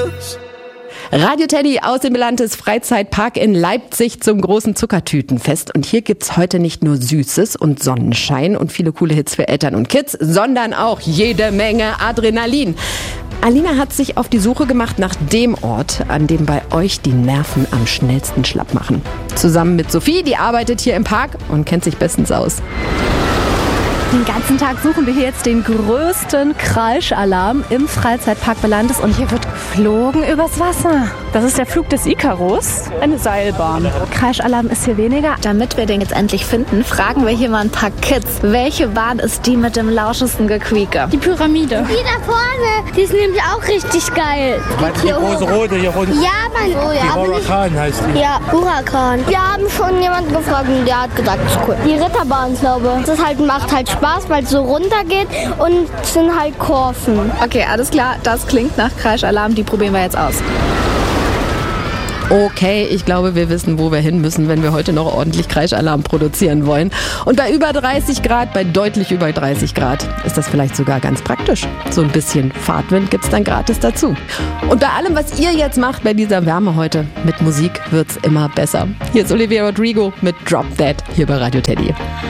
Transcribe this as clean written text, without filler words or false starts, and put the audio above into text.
Radio Teddy aus dem Belantes Freizeitpark in Leipzig zum großen Zuckertütenfest. Und hier gibt's heute nicht nur Süßes und Sonnenschein und viele coole Hits für Eltern und Kids, sondern auch jede Menge Adrenalin. Alina hat sich auf die Suche gemacht nach dem Ort, an dem bei euch die Nerven am schnellsten schlapp machen. Zusammen mit Sophie, die arbeitet hier im Park und kennt sich bestens aus. Den ganzen Tag suchen wir hier jetzt den größten Kreischalarm im Freizeitpark Belantes und hier wird geflogen übers Wasser. Das ist der Flug des Ikarus, eine Seilbahn. Kreischalarm ist hier weniger. Damit wir den jetzt endlich finden, fragen wir hier mal ein paar Kids. Welche Bahn ist die mit dem lauschesten Gequieke? Die Pyramide. Die da vorne, die ist nämlich auch richtig geil. Die große rote hier unten. Ja, Mann. Oh, ja, die Huracan heißt die. Ja, Huracan. Wir haben schon jemanden gefragt und der hat gesagt, das ist cool. Die Ritterbahn, glaube ich. Das halt, macht halt Spaß, weil es so runter geht und es sind halt Kurven. Okay, alles klar. Das klingt nach Kreischalarm. Die probieren wir jetzt aus. Okay, ich glaube, wir wissen, wo wir hin müssen, wenn wir heute noch ordentlich Kreischalarm produzieren wollen. Und bei über 30 Grad, bei deutlich über 30 Grad, ist das vielleicht sogar ganz praktisch. So ein bisschen Fahrtwind gibt's dann gratis dazu. Und bei allem, was ihr jetzt macht bei dieser Wärme heute, mit Musik wird's immer besser. Hier ist Olivia Rodrigo mit Drop Dead hier bei Radio Teddy.